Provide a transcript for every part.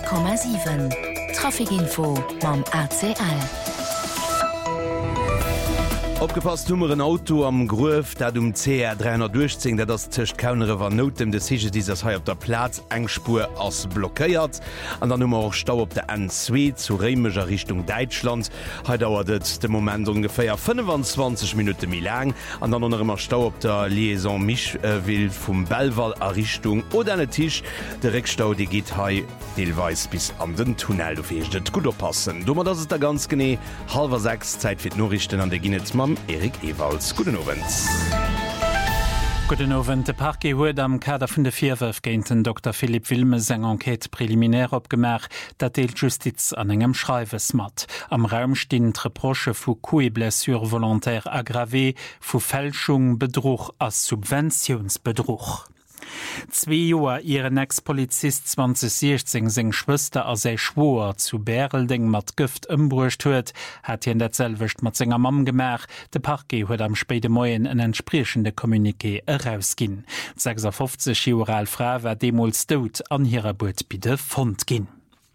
100,7 Trafikinfo mam ACL. Opgepasst Nummeren Auto am Grof, dat CR 310, dat das Tischcht kaunere war not dem Decision dieses he op der Platz engspur ass blockéiert. An der Nummer auch Stau op der N2 zu Remeger Richtung Deutschland. He dauertet de Moment ungefähr 25 Minuten mi lang. An dann immer Stau op der Liaison Michwil vum Belval a Richtung oder den Tisch. Der Rückstau die geht he deelweis bis an den Tunnel. Du fechtet gut oppassen. Dummer das ist da ganz gené 5:30 Zeit fir Norrichten an der Ginnet Erik Ewalds. Guten Abend. Guten Abend. De Parquet huet am Kader vun de Vierwürf geinten Dr. Philipp Wilme seg Enquete preliminär opgemerk, dat deelt Justiz an engem Schreiwes mat. Am Raum stehen Reproche vu Coup blessure volontaire aggravé, vu Fälschung, Betrug as Subventionsbetrug. 2 Joer ihren Ex-Polizist 2016 seg Schwëster as sei Schwoer zu Bärelding mat Gift ëmbruecht huet, hat hien datselwecht mat senger Mam gemer. De Parquet huet am späte Moien en entspriechende Kommuniqué herausginn. 56-jährige Frau war demols dot an hireer Boot bide fond ginn.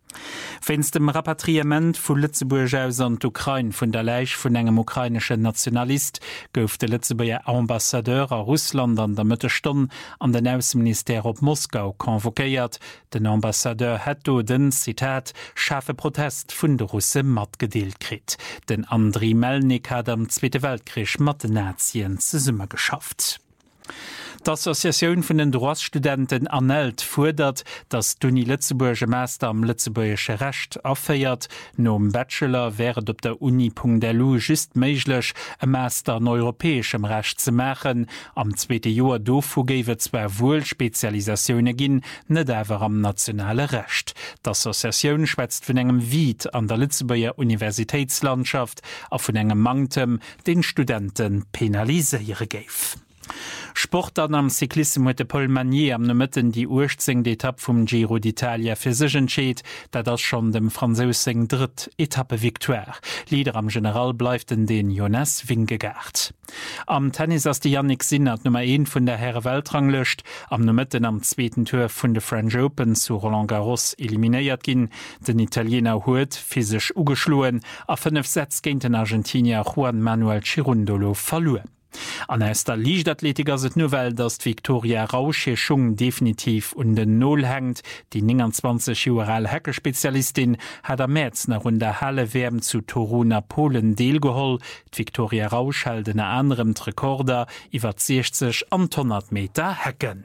Wenn's dem Rapatriement vu Lützeburg aus an d'Ukraine vun der Leich vun engem ukrainschen Nationalist gouf de Lützeburger Ambassadeur a Russland an der Mëttestonn an den Außenminister op Moskau konvokéiert. Den Ambassadeur het do den, Zitat, scharfe Protest vun de Russe mat gedeelt krit. Den Andriy Melnik hat am Zweite Weltkrieg mat den Nazien ze Summe geschafft. D'Assoziatioun vun den Droitstudenten anelt fordert, dass d'Uni Lützeburger Master am Lützeburgische Recht aféiert. Nom Bachelor wäret op der Uni.delu just méiglech e Master an europäeschem Recht ze machen. Am 2. Joer dofu géwe zwer Wohlspezialisaioune ginn, net awer am nationale Recht. D'Assoziatioun schwätzt vun engem Wied an der Lützeburger Universitätslandschaft a vun engem Mangtem den Studenten penaliseiere géif. Sport an am Cyklisme huet de Paul Magnier am Nëmëtten die Urzing d'Etappe vum Giro d'Italia fir sech entscheet, dat das schon dem Franzosing dritt Etappe Victoire. Lieder am General bleiften den Jonas Wingegard. Am Tennis ass die Yannick Sinner Nummer 1 vun der Herre Weltrang löscht, am Nëmëtten am zweiten Tour vun de French Open zu Roland Garros eliminéiert ginn. Den Italiener huet fisech ugeschloen, a 5 Sätz géint den Argentinier Juan Manuel Cirundolo verlue. An erster Liichtathletiker se Novel, dass Victoria Rausche Schung definitiv und den Null hängt. Die 29-jährige Hacker-Spezialistin hat am März nach der Halle Werben zu Toruna Polen deelgeholl. Victoria Rausch hält in anderem Rekorder iwwer 60 an 100 Meter Hacken.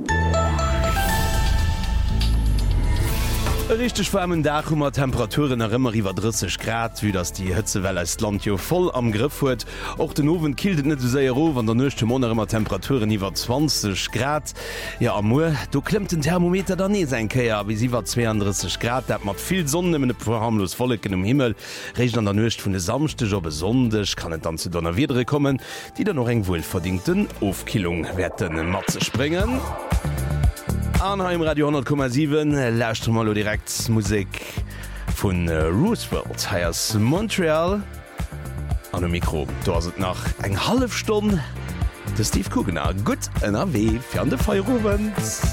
Richtig warmen Dach hummer Temperaturen er immer iwwer 30 Grad, wie das die Hitzewelle als Land jo voll am Griff huet. Auch den Ofen kildet net so ro, an der nächste Monat immer Temperaturen iwwer 20 Grad. Ja am Moor, du klemmt den Thermometer da nie sein Käier, wie sie war 32 Grad, dat mat viel Sonne mit vorharmlos Wolken im Himmel. Regen an der Nøcht vun de Samste jo besonders, kann et dann zu Donner wieder kommen, die dann noch eng wohl verdienten Aufkillung werden Matze springen. Anheim Radio 100,7 lauscht mal direkt Musik von Roosevelt heiers Montreal an dem Mikro. Da sind nach eng halbe Stunde der Steve Kugener gut NRW für an de Feierabend.